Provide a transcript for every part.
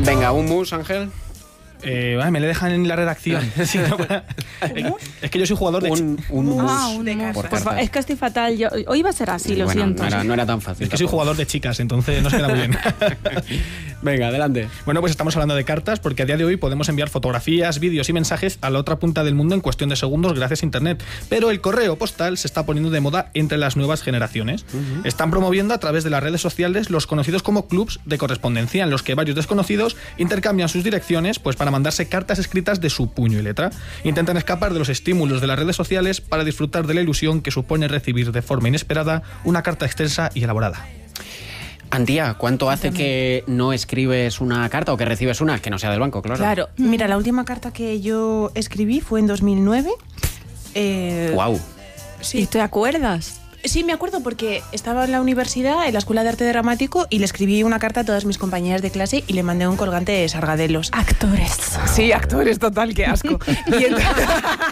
Venga, un mus, Ángel. Me le dejan en la redacción. Sí, no, es que yo soy jugador de un mus de casa. por cartas. Es que estoy fatal. Hoy va a ser así, lo Bueno, siento. no era tan fácil. Es que soy jugador de chicas, entonces no se queda muy bien. Venga, adelante. Bueno, pues estamos hablando de cartas porque a día de hoy podemos enviar fotografías, vídeos y mensajes a la otra punta del mundo en cuestión de segundos gracias a Internet. Pero el correo postal se está poniendo de moda entre las nuevas generaciones. Están promoviendo a través de las redes sociales los conocidos como clubs de correspondencia, en los que varios desconocidos intercambian sus direcciones pues para mandarse cartas escritas de su puño y letra. Intentan escapar de los estímulos de las redes sociales para disfrutar de la ilusión que supone recibir de forma inesperada una carta extensa y elaborada. Antía, ¿cuánto hace que no escribes una carta o que recibes una? Que no sea del banco, claro. Claro, mira, la última carta que yo escribí fue en 2009. ¡Guau! Sí. ¿Y te acuerdas? Sí, me acuerdo porque estaba en la universidad, en la Escuela de Arte Dramático, y le escribí una carta a todas mis compañeras de clase y le mandé un colgante de Sargadelos. Actores. Sí, actores, total, qué asco. Y entonces...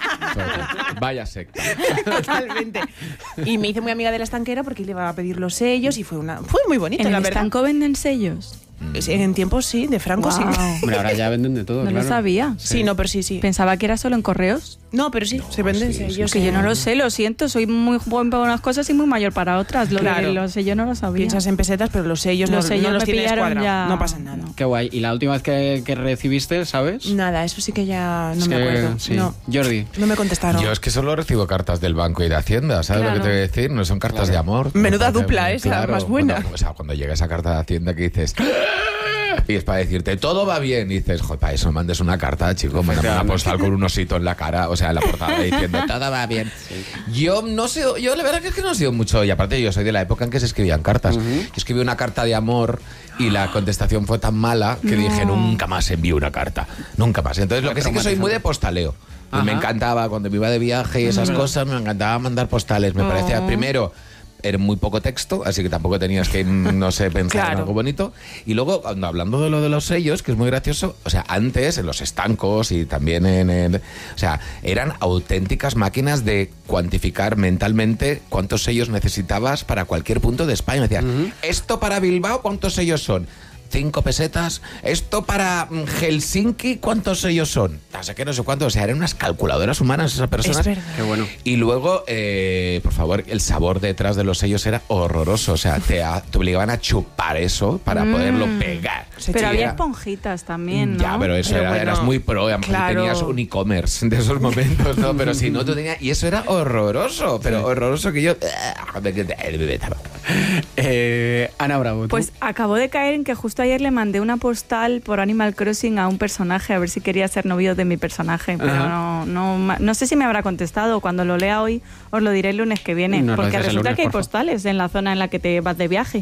Vaya secta. Totalmente. Y me hice muy amiga de la estanquera porque le iba a pedir los sellos y fue muy bonito, ¿En la el verdad. estanco venden sellos? En tiempos sí, de Franco sí. Wow. Hombre, ahora ya venden de todo, No claro. lo sabía. Sí, no, pero sí. Pensaba que era solo en correos. No, pero sí, se venden sellos. Que yo no lo sé, lo siento. Soy muy buen para unas cosas y muy mayor para otras. Claro. Los sellos no lo sabía. Piensas en pesetas, pero los sellos Los no sellos los me tienes pillaron cuadrados. ya. No pasa nada. Qué guay. ¿Y la última vez que recibiste, sabes? Nada, eso sí que ya no Es me que, acuerdo. sí. No, Jordi. no me contestaron. Yo es que solo recibo cartas del banco y de Hacienda, ¿sabes lo que te voy a decir? No son cartas de amor. Menuda Me parece dupla muy esa, más buena. Cuando llega esa carta de Hacienda que dices... Y es para decirte, todo va bien. Y dices, joder, para eso mandes una carta, chico. Mándame una postal con un osito en la cara, o sea, en la portada, diciendo, todo va bien. Yo no sé, yo la verdad que es que no he sido mucho. Y aparte yo soy de la época en que se escribían cartas. Yo escribí una carta de amor y la contestación fue tan mala que dije, nunca más envío una carta. Nunca más. Entonces lo que sí que soy muy de postaleo. Y me encantaba, cuando me iba de viaje y esas cosas, me encantaba mandar postales. Me parecía, primero... Era muy poco texto, así que tampoco tenías que, no sé, pensar en algo bonito. Y luego, hablando de lo de los sellos, que es muy gracioso, o sea, antes en los estancos y también o sea, eran auténticas máquinas de cuantificar mentalmente cuántos sellos necesitabas para cualquier punto de España. Me decías, esto para Bilbao, ¿cuántos sellos son? 5 pesetas. Esto para Helsinki, ¿cuántos sellos son? No sé qué, no sé cuántos. O sea, eran unas calculadoras humanas esas personas. Es verdad. Qué bueno. Y luego, por favor, el sabor detrás de los sellos era horroroso. O sea, te obligaban a chupar eso para poderlo pegar. Pero había Era- esponjitas también, ¿no? Ya, pero eso Pero era, bueno, eras muy pro. Además, claro. tenías un e-commerce de esos momentos, ¿no? Pero si no, tú tenías... Y eso era horroroso. Pero horroroso que yo... Ana Bravo, ¿tú? Pues acabo de caer en que justo ayer le mandé una postal por Animal Crossing a un personaje a ver si quería ser novio de mi personaje, pero no sé si me habrá contestado. Cuando lo lea hoy os lo diré el lunes que viene, Nos lo porque dices el resulta lunes, que hay por favor. postales en la zona en la que te vas de viaje.